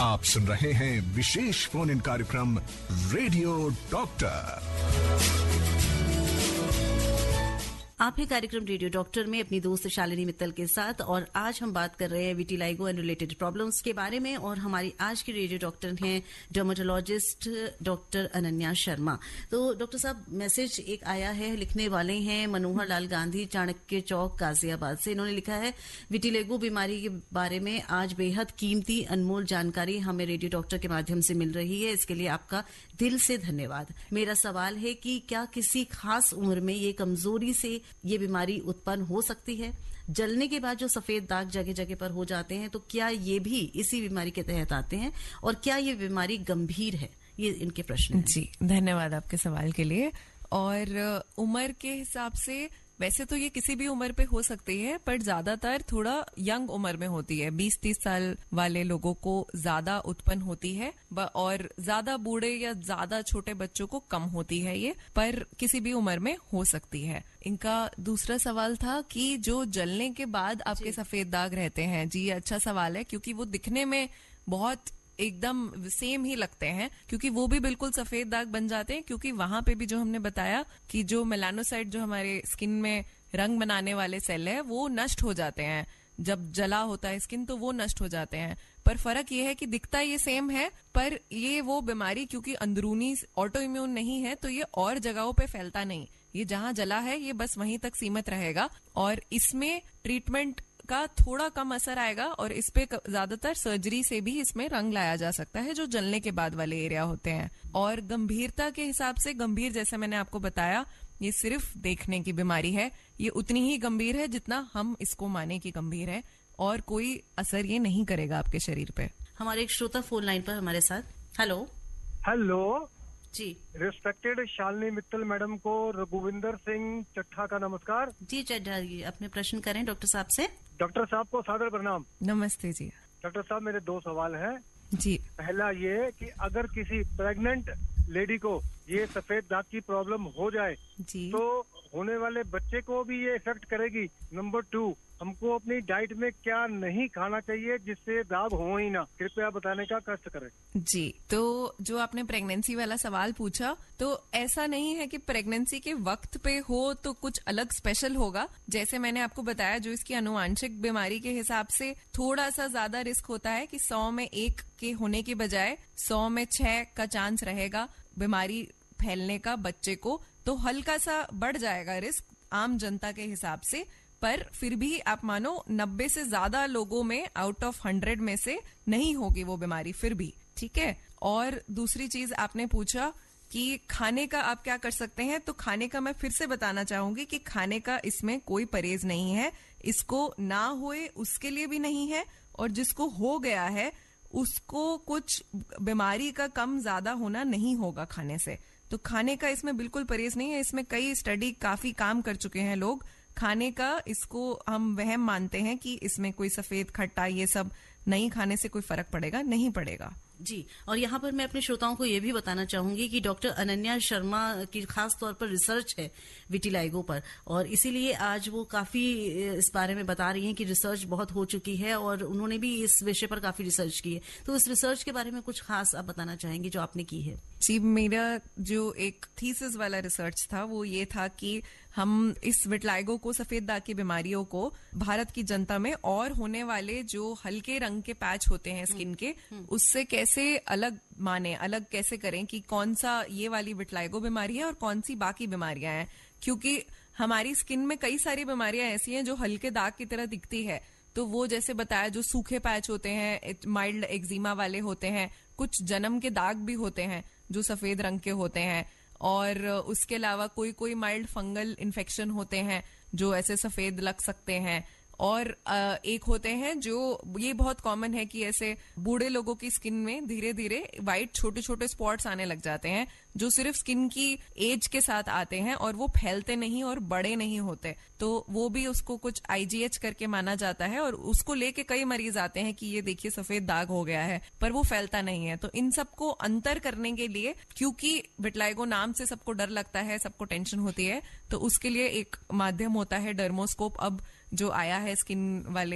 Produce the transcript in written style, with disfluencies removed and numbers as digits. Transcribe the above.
आप सुन रहे हैं विशेष फोन इन कार्यक्रम रेडियो डॉक्टर। आप है कार्यक्रम रेडियो डॉक्टर में अपनी दोस्त शालिनी मित्तल के साथ, और आज हम बात कर रहे हैं विटिलाइगो एंड रिलेटेड प्रॉब्लम्स के बारे में। और हमारी आज की रेडियो डॉक्टर हैं डर्मेटोलॉजिस्ट डॉक्टर अनन्या शर्मा। तो डॉक्टर साहब, मैसेज एक आया है, लिखने वाले हैं मनोहर लाल गांधी, चाणक्य चौक, गाजियाबाद से। इन्होंने लिखा है, विटिलाइगो बीमारी के बारे में आज बेहद कीमती अनमोल जानकारी हमें रेडियो डॉक्टर के माध्यम से मिल रही है। इसके लिए आपका दिल से धन्यवाद। मेरा सवाल है कि क्या किसी खास उम्र में ये कमजोरी से ये बीमारी उत्पन्न हो सकती है? जलने के बाद जो सफेद दाग जगह जगह पर हो जाते हैं, तो क्या ये भी इसी बीमारी के तहत आते हैं, और क्या ये बीमारी गंभीर है? ये इनके प्रश्न हैं। जी, धन्यवाद आपके सवाल के लिए। और उम्र के हिसाब से वैसे तो ये किसी भी उम्र पे हो सकती है, पर ज्यादातर थोड़ा यंग उम्र में होती है। 20-30 साल वाले लोगों को ज्यादा उत्पन्न होती है, और ज्यादा बूढ़े या ज्यादा छोटे बच्चों को कम होती है ये, पर किसी भी उम्र में हो सकती है। इनका दूसरा सवाल था कि जो जलने के बाद आपके सफेद दाग रहते हैं। जी, अच्छा सवाल है, क्योंकि वो दिखने में बहुत एकदम सेम ही लगते हैं, क्योंकि वो भी बिल्कुल सफेद दाग बन जाते हैं, क्योंकि वहां पे भी जो हमने बताया कि जो मेलानोसाइट, जो हमारे स्किन में रंग बनाने वाले सेल है, वो नष्ट हो जाते हैं। जब जला होता है स्किन तो वो नष्ट हो जाते हैं। पर फर्क ये है कि दिखता ये सेम है, पर ये वो बीमारी क्योंकि अंदरूनी ऑटो इम्यून नहीं है, तो ये और जगहों पे फैलता नहीं। ये जहां जला है ये बस वहीं तक सीमित रहेगा, और इसमें ट्रीटमेंट का थोड़ा कम असर आएगा, और इस पे ज्यादातर सर्जरी से भी इसमें रंग लाया जा सकता है, जो जलने के बाद वाले एरिया होते हैं। और गंभीरता के हिसाब से गंभीर, जैसे मैंने आपको बताया, ये सिर्फ देखने की बीमारी है। ये उतनी ही गंभीर है जितना हम इसको माने कि गंभीर है, और कोई असर ये नहीं करेगा आपके शरीर पे। हमारे एक श्रोता फोन लाइन पर हमारे साथ। हेलो जी, रिस्पेक्टेड शालिनी मित्तल मैडम को रघुविंदर सिंह चट्ठा का नमस्कार। जी चड्ढा जी, अपने प्रश्न करें डॉक्टर साहब से। डॉक्टर साहब को सादर प्रणाम। नमस्ते जी। डॉक्टर साहब, मेरे 2 सवाल हैं जी। पहला ये कि अगर किसी प्रेग्नेंट लेडी को ये सफेद दाग की प्रॉब्लम हो जाए जी, तो होने वाले बच्चे को भी ये इफेक्ट करेगी? नंबर 2, हमको अपनी डाइट में क्या नहीं खाना चाहिए जिससे दाग हो ही ना? कृपया बताने का कष्ट करें। जी, तो जो आपने प्रेगनेंसी वाला सवाल पूछा, तो ऐसा नहीं है कि प्रेगनेंसी के वक्त पे हो तो कुछ अलग स्पेशल होगा। जैसे मैंने आपको बताया, जो इसकी अनुवांशिक बीमारी के हिसाब से थोड़ा सा ज्यादा रिस्क होता है कि 100 में 1 के होने के बजाय 100 में 6 का चांस रहेगा बीमारी फैलने का बच्चे को, तो हल्का सा बढ़ जाएगा रिस्क आम जनता के हिसाब से। पर फिर भी आप मानो 90 से ज्यादा लोगों में आउट ऑफ 100 में से नहीं होगी वो बीमारी फिर भी, ठीक है। और दूसरी चीज आपने पूछा कि खाने का आप क्या कर सकते हैं, तो खाने का मैं फिर से बताना चाहूंगी कि खाने का इसमें कोई परहेज नहीं है। इसको ना होए उसके लिए भी नहीं है, और जिसको हो गया है उसको कुछ बीमारी का कम ज्यादा होना नहीं होगा खाने से। तो खाने का इसमें बिल्कुल परहेज नहीं है। इसमें कई स्टडी काफी काम कर चुके हैं लोग। खाने का इसको हम वहम मानते हैं कि इसमें कोई सफेद खट्टा ये सब नहीं खाने से कोई फर्क पड़ेगा, नहीं पड़ेगा। जी, और यहाँ पर मैं अपने श्रोताओं को ये भी बताना चाहूंगी कि डॉक्टर अनन्या शर्मा की खास तौर पर रिसर्च है विटिलाइगो पर, और इसीलिए आज वो काफी इस बारे में बता रही हैं कि रिसर्च बहुत हो चुकी है, और उन्होंने भी इस विषय पर काफी रिसर्च की है। तो इस रिसर्च के बारे में कुछ खास आप बताना चाहेंगे जो आपने की है? जी, मेरा जो एक थीसिस वाला रिसर्च था वो ये था कि हम इस विटिलाइगो को, सफेद दाग की बीमारियों को भारत की जनता में और होने वाले जो हल्के रंग के पैच होते हैं स्किन के, उससे कैसे अलग माने, अलग कैसे करें कि कौन सा ये वाली विटिलाइगो बीमारी है और कौन सी बाकी बीमारियां हैं। क्योंकि हमारी स्किन में कई सारी बीमारियां ऐसी हैं जो हल्के दाग की तरह दिखती है। तो वो जैसे बताया, जो सूखे पैच होते हैं, माइल्ड एक्जिमा वाले होते हैं, कुछ जन्म के दाग भी होते हैं जो सफेद रंग के होते हैं, और उसके अलावा कोई कोई माइल्ड फंगल इन्फेक्शन होते हैं जो ऐसे सफेद लग सकते हैं। और एक होते हैं जो ये बहुत कॉमन है कि ऐसे बूढ़े लोगों की स्किन में धीरे धीरे वाइट छोटे छोटे स्पॉट्स आने लग जाते हैं, जो सिर्फ स्किन की एज के साथ आते हैं और वो फैलते नहीं और बड़े नहीं होते। तो वो भी उसको कुछ IGH करके माना जाता है, और उसको लेके कई मरीज आते हैं कि ये देखिए सफेद दाग हो गया है, पर वो फैलता नहीं है। तो इन सबको अंतर करने के लिए, क्योंकि विटिलाइगो नाम से सबको डर लगता है, सबको टेंशन होती है, तो उसके लिए एक माध्यम होता है डर्मोस्कोप, अब जो आया है स्किन वाले